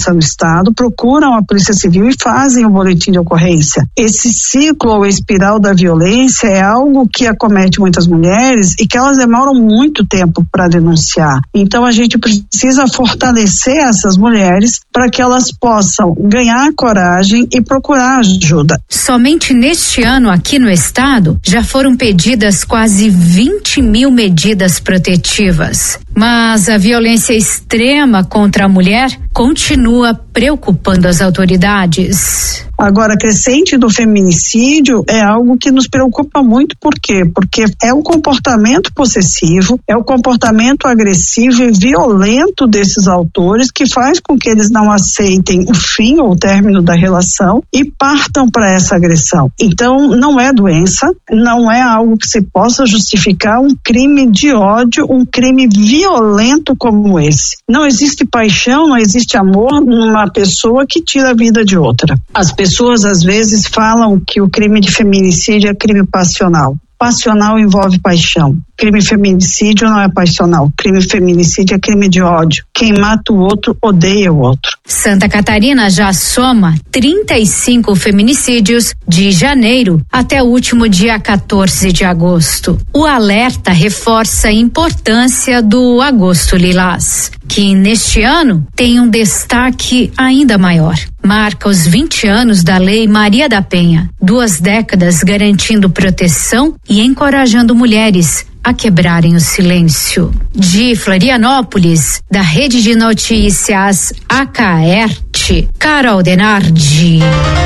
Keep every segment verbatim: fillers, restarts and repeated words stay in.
violência no estado procuram a Polícia Civil e fazem o boletim de ocorrência. Esse ciclo ou espiral da violência é algo que acomete muitas mulheres e que elas demoram muito tempo para denunciar. Então a gente precisa fortalecer essas mulheres para que elas possam ganhar coragem e procurar ajuda. Somente neste ano aqui no estado já foram pedidas quase vinte mil medidas protetivas. Mas a violência extrema contra a mulher continua preocupando as autoridades. Agora, a crescente do feminicídio é algo que nos preocupa muito. Por quê? Porque é o comportamento possessivo, é o comportamento agressivo e violento desses autores que faz com que eles não aceitem o fim ou o término da relação e partam para essa agressão. Então, não é doença, não é algo que se possa justificar um crime de ódio, um crime violento como esse. Não existe paixão, não existe amor numa pessoa que tira a vida de outra. As pessoas às vezes falam que o crime de feminicídio é crime passional. Passional envolve paixão. Crime feminicídio não é passional. Crime feminicídio é crime de ódio. Quem mata o outro odeia o outro. Santa Catarina já soma trinta e cinco feminicídios de janeiro até o último dia quatorze de agosto. O alerta reforça a importância do Agosto Lilás, que neste ano tem um destaque ainda maior. Marca os vinte anos da Lei Maria da Penha, duas décadas garantindo proteção e encorajando mulheres a quebrarem o silêncio. De Florianópolis, da Rede de Notícias Acaerte, Carol Denardi.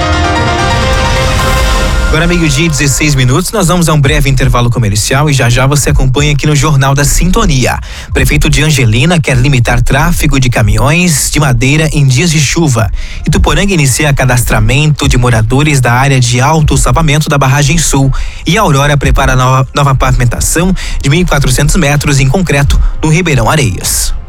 Agora meio-dia e dezesseis minutos, nós vamos a um breve intervalo comercial e já já você acompanha aqui no Jornal da Sintonia. Prefeito de Angelina quer limitar tráfego de caminhões de madeira em dias de chuva. Ituporanga inicia cadastramento de moradores da área de alto salvamento da Barragem Sul e a Aurora prepara nova, nova pavimentação de mil e quatrocentos metros em concreto no Ribeirão Areias.